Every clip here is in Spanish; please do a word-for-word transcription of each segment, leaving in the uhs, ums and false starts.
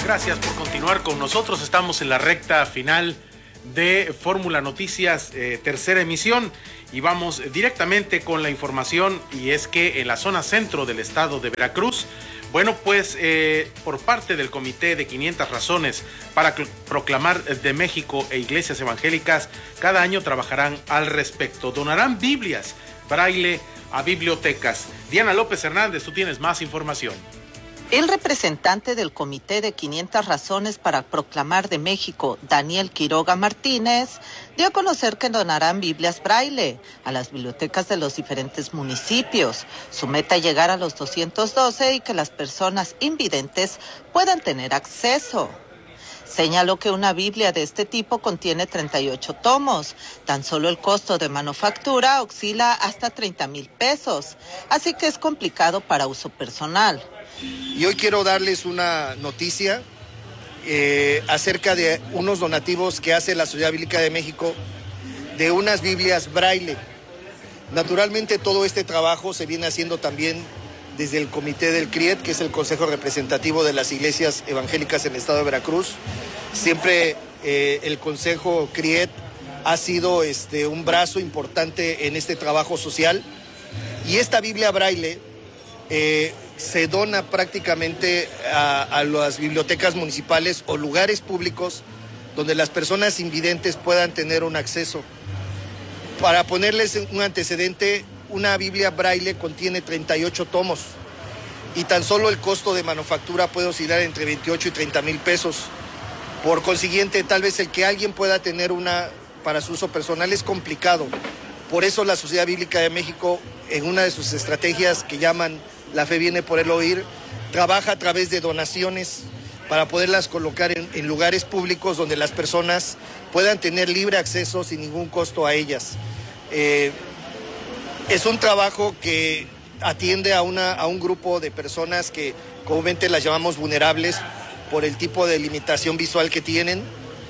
Gracias por continuar con nosotros. Estamos en la recta final de Fórmula Noticias, eh, tercera emisión, y vamos directamente con la información, y es que en la zona centro del estado de Veracruz, bueno, pues eh, por parte del Comité de quinientas Razones para Proclamar de México e Iglesias Evangélicas, cada año trabajarán al respecto. Donarán Biblias braille a bibliotecas. Diana López Hernández, tú tienes más información. El representante del Comité de quinientas Razones para Proclamar de México, Daniel Quiroga Martínez, dio a conocer que donarán Biblias braille a las bibliotecas de los diferentes municipios. Su meta es llegar a los doscientos doce y que las personas invidentes puedan tener acceso. Señaló que una Biblia de este tipo contiene treinta y ocho tomos. Tan solo el costo de manufactura oscila hasta treinta mil pesos, así que es complicado para uso personal. Y hoy quiero darles una noticia eh, acerca de unos donativos que hace la Sociedad Bíblica de México de unas Biblias braille. Naturalmente todo este trabajo se viene haciendo también desde el Comité del C R I E T, que es el Consejo Representativo de las Iglesias Evangélicas en el estado de Veracruz. Siempre eh, el Consejo C R I E T ha sido este, un brazo importante en este trabajo social. Y esta Biblia braille eh, se dona prácticamente a, a las bibliotecas municipales o lugares públicos donde las personas invidentes puedan tener un acceso. Para ponerles un antecedente, una Biblia braille contiene treinta y ocho tomos y tan solo el costo de manufactura puede oscilar entre veintiocho y treinta mil pesos. Por consiguiente, tal vez el que alguien pueda tener una para su uso personal es complicado. Por eso la Sociedad Bíblica de México, en una de sus estrategias que llaman La Fe Viene por el Oír, trabaja a través de donaciones para poderlas colocar en, en lugares públicos donde las personas puedan tener libre acceso sin ningún costo a ellas. Eh, es un trabajo que atiende a, una, a un grupo de personas que comúnmente las llamamos vulnerables por el tipo de limitación visual que tienen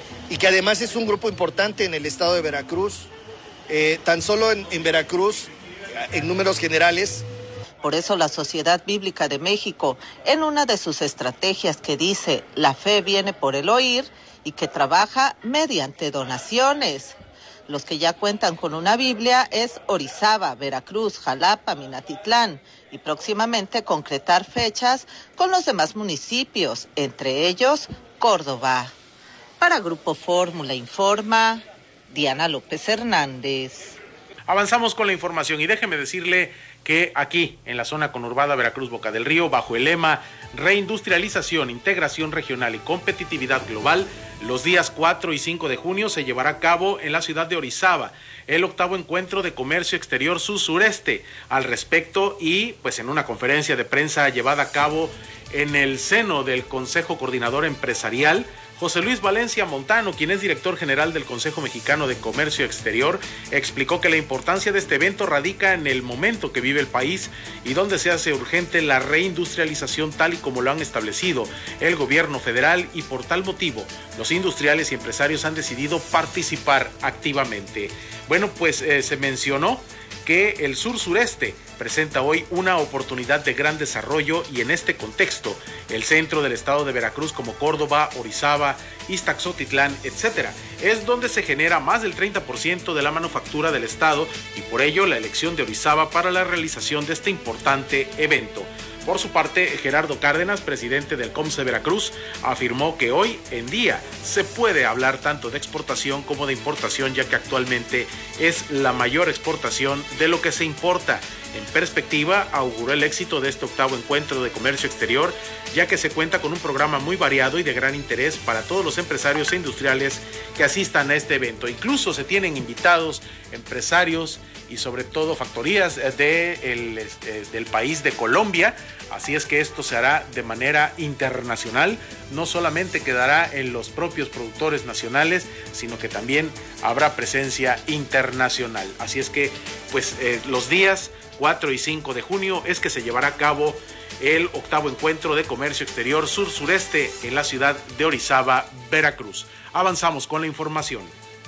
y que además es un grupo importante en el estado de Veracruz. Eh, tan solo en, en Veracruz, en números generales. Por eso la Sociedad Bíblica de México, en una de sus estrategias que dice La Fe Viene por el Oír y que trabaja mediante donaciones. Los que ya cuentan con una Biblia es Orizaba, Veracruz, Jalapa, Minatitlán y próximamente concretar fechas con los demás municipios, entre ellos Córdoba. Para Grupo Fórmula Informa, Diana López Hernández. Avanzamos con la información y déjeme decirle que aquí, en la zona conurbada Veracruz-Boca del Río, bajo el lema Reindustrialización, Integración Regional y Competitividad Global, los días cuatro y cinco de junio se llevará a cabo en la ciudad de Orizaba el octavo encuentro de comercio exterior sur-sureste. Al respecto, y pues en una conferencia de prensa llevada a cabo en el seno del Consejo Coordinador Empresarial, José Luis Valencia Montano, quien es director general del Consejo Mexicano de Comercio Exterior, explicó que la importancia de este evento radica en el momento que vive el país y donde se hace urgente la reindustrialización tal y como lo han establecido el gobierno federal, y por tal motivo los industriales y empresarios han decidido participar activamente. Bueno, pues eh, se mencionó que el sur-sureste presenta hoy una oportunidad de gran desarrollo y en este contexto, el centro del estado de Veracruz como Córdoba, Orizaba, Ixtaxotitlán, etcétera, es donde se genera más del treinta por ciento de la manufactura del estado y por ello la elección de Orizaba para la realización de este importante evento. Por su parte, Gerardo Cárdenas, presidente del COMCE Veracruz, afirmó que hoy en día se puede hablar tanto de exportación como de importación, ya que actualmente es la mayor exportación de lo que se importa. En perspectiva, auguró el éxito de este octavo encuentro de comercio exterior, ya que se cuenta con un programa muy variado y de gran interés para todos los empresarios e industriales que asistan a este evento. Incluso se tienen invitados empresarios y sobre todo factorías de el, eh, del país de Colombia, así es que esto se hará de manera internacional, no solamente quedará en los propios productores nacionales, sino que también habrá presencia internacional. Así es que pues eh, los días cuatro y cinco de junio es que se llevará a cabo el octavo encuentro de comercio exterior sur-sureste en la ciudad de Orizaba, Veracruz. Avanzamos con la información.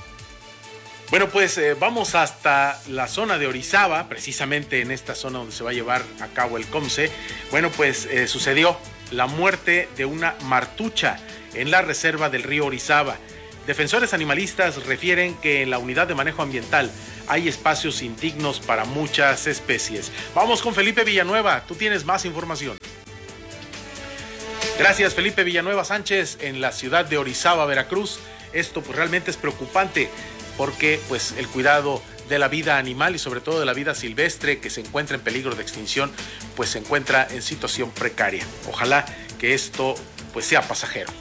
Bueno, pues eh, vamos hasta la zona de Orizaba, precisamente en esta zona donde se va a llevar a cabo el COMCE. Bueno, pues eh, sucedió la muerte de una martucha en la reserva del río Orizaba. Defensores animalistas refieren que en la unidad de manejo ambiental hay espacios indignos para muchas especies. Vamos con Felipe Villanueva, tú tienes más información. Gracias, Felipe Villanueva Sánchez, en la ciudad de Orizaba, Veracruz. Esto pues realmente es preocupante porque pues el cuidado de la vida animal y sobre todo de la vida silvestre que se encuentra en peligro de extinción, pues se encuentra en situación precaria. Ojalá que esto pues sea pasajero.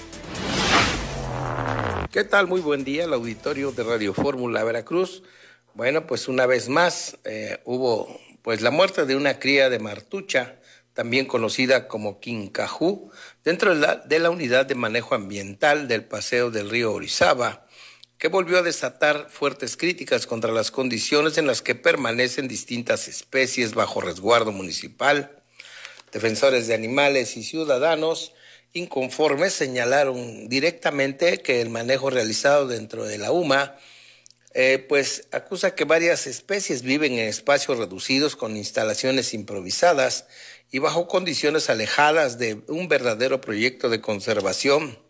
¿Qué tal? Muy buen día, el auditorio de Radio Fórmula Veracruz. Bueno, pues una vez más eh, hubo pues la muerte de una cría de martucha, también conocida como quincajú, dentro de la, de la unidad de manejo ambiental del paseo del río Orizaba, que volvió a desatar fuertes críticas contra las condiciones en las que permanecen distintas especies bajo resguardo municipal. Defensores de animales y ciudadanos inconformes señalaron directamente que el manejo realizado dentro de la U M A eh, pues acusa que varias especies viven en espacios reducidos con instalaciones improvisadas y bajo condiciones alejadas de un verdadero proyecto de conservación.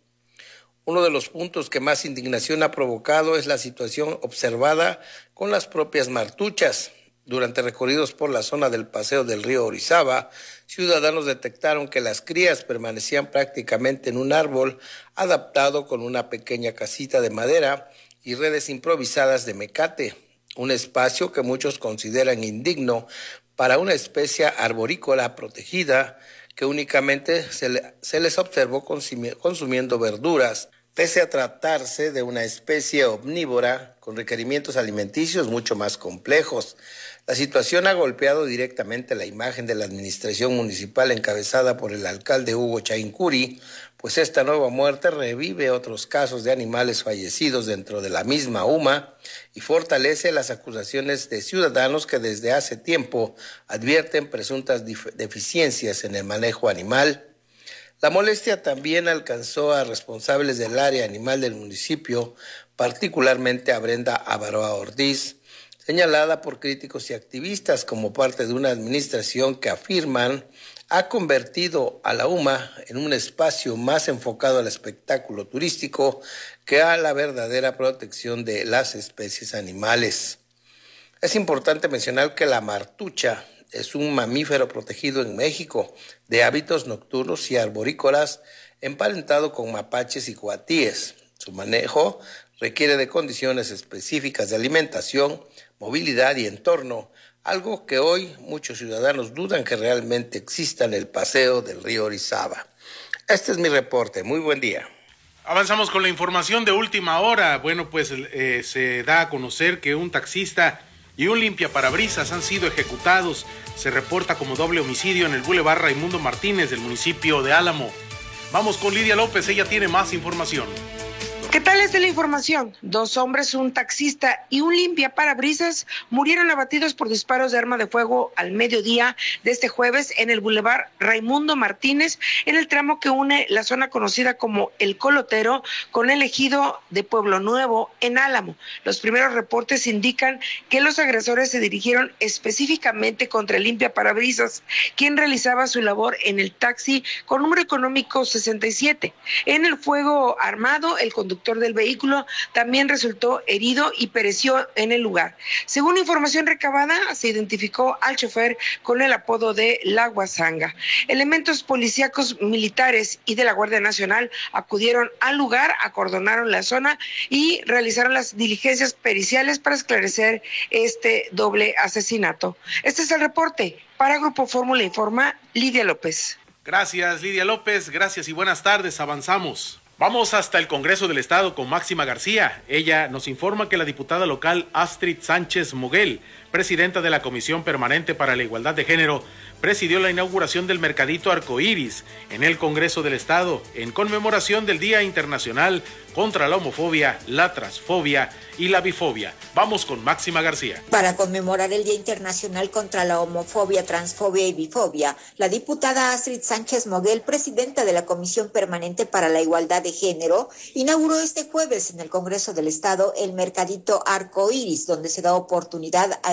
Uno de los puntos que más indignación ha provocado es la situación observada con las propias martuchas. Durante recorridos por la zona del paseo del río Orizaba, ciudadanos detectaron que las crías permanecían prácticamente en un árbol adaptado con una pequeña casita de madera y redes improvisadas de mecate, un espacio que muchos consideran indigno para una especie arborícola protegida que únicamente se, le, se les observó consumi- consumiendo verduras, pese a tratarse de una especie omnívora con requerimientos alimenticios mucho más complejos. La situación ha golpeado directamente la imagen de la administración municipal encabezada por el alcalde Hugo Chaincuri, pues esta nueva muerte revive otros casos de animales fallecidos dentro de la misma U M A y fortalece las acusaciones de ciudadanos que desde hace tiempo advierten presuntas dif- deficiencias en el manejo animal. La molestia también alcanzó a responsables del área animal del municipio, particularmente a Brenda Avaroa Ortiz, señalada por críticos y activistas como parte de una administración que afirman ha convertido a la U M A en un espacio más enfocado al espectáculo turístico que a la verdadera protección de las especies animales. Es importante mencionar que la martucha es un mamífero protegido en México de hábitos nocturnos y arborícolas, emparentado con mapaches y coatíes. Su manejo requiere de condiciones específicas de alimentación, movilidad y entorno, algo que hoy muchos ciudadanos dudan que realmente exista en el paseo del río Orizaba. Este es mi reporte. Muy buen día. Avanzamos con la información de última hora. Bueno, pues eh, se da a conocer que un taxista y un limpiaparabrisas han sido ejecutados. Se reporta como doble homicidio en el Boulevard Raimundo Martínez del municipio de Álamo. Vamos con Lidia López, ella tiene más información. ¿Qué tal es de la información? Dos hombres, un taxista y un limpiaparabrisas murieron abatidos por disparos de arma de fuego al mediodía de este jueves en el Boulevard Raimundo Martínez, en el tramo que une la zona conocida como El Colotero con el ejido de Pueblo Nuevo en Álamo. Los primeros reportes indican que los agresores se dirigieron específicamente contra el limpiaparabrisas, quien realizaba su labor en el taxi con número económico sesenta y siete. En el fuego armado, el conductor del vehículo también resultó herido y pereció en el lugar. Según información recabada, se identificó al chofer con el apodo de La Guasanga. Elementos policíacos, militares y de la Guardia Nacional acudieron al lugar, acordonaron la zona y realizaron las diligencias periciales para esclarecer este doble asesinato. Este es el reporte. Para Grupo Fórmula informa Lidia López. Gracias, Lidia López. Gracias y buenas tardes. Avanzamos. Vamos hasta el Congreso del Estado con Máxima García. Ella nos informa que la diputada local Astrid Sánchez Moguel, presidenta de la Comisión Permanente para la Igualdad de Género, presidió la inauguración del Mercadito Arcoíris en el Congreso del Estado en conmemoración del Día Internacional contra la Homofobia, la Transfobia y la Bifobia. Vamos con Máxima García. Para conmemorar el Día Internacional contra la Homofobia, Transfobia y Bifobia, la diputada Astrid Sánchez Moguel, presidenta de la Comisión Permanente para la Igualdad de Género, inauguró este jueves en el Congreso del Estado el Mercadito Arcoíris, donde se da oportunidad a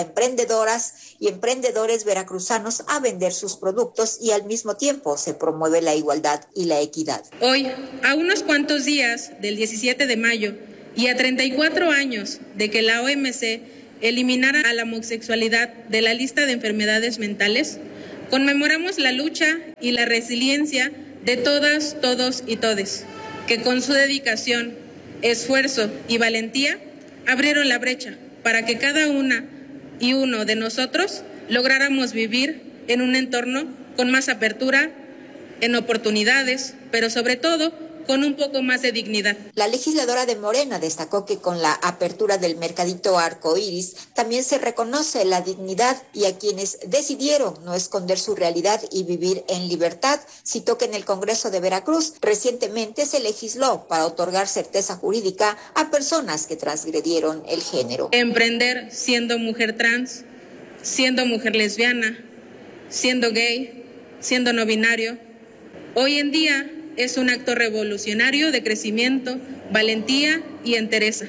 emprendedoras y emprendedores veracruzanos a vender sus productos y al mismo tiempo se promueve la igualdad y la equidad. Hoy, a unos cuantos días del diecisiete de mayo y a treinta y cuatro años de que la O M C eliminara a la homosexualidad de la lista de enfermedades mentales, conmemoramos la lucha y la resiliencia de todas, todos y todes, que con su dedicación, esfuerzo y valentía abrieron la brecha para que cada una y uno de nosotros lográramos vivir en un entorno con más apertura, en oportunidades, pero sobre todo con un poco más de dignidad. La legisladora de Morena destacó que con la apertura del mercadito arcoíris también se reconoce la dignidad y a quienes decidieron no esconder su realidad y vivir en libertad. Citó que en el Congreso de Veracruz recientemente se legisló para otorgar certeza jurídica a personas que transgredieron el género. Emprender siendo mujer trans, siendo mujer lesbiana, siendo gay, siendo no binario, hoy en día es un acto revolucionario de crecimiento, valentía y entereza.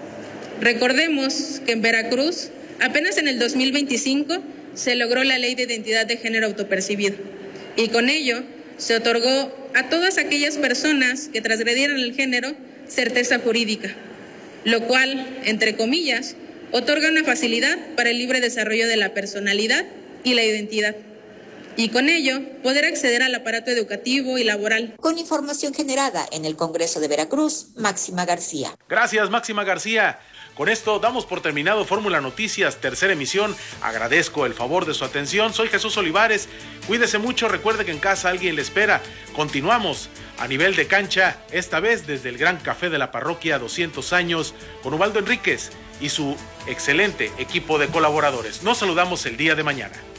Recordemos que en Veracruz, apenas en el dos mil veinticinco, se logró la Ley de Identidad de Género Autopercibido y con ello se otorgó a todas aquellas personas que transgredieron el género certeza jurídica, lo cual, entre comillas, otorga una facilidad para el libre desarrollo de la personalidad y la identidad, y con ello poder acceder al aparato educativo y laboral. Con información generada en el Congreso de Veracruz, Máxima García. Gracias, Máxima García. Con esto damos por terminado Fórmula Noticias, tercera emisión. Agradezco el favor de su atención. Soy Jesús Olivares. Cuídese mucho, recuerde que en casa alguien le espera. Continuamos a nivel de cancha, esta vez desde el Gran Café de la Parroquia doscientos años, con Ubaldo Enríquez y su excelente equipo de colaboradores. Nos saludamos el día de mañana.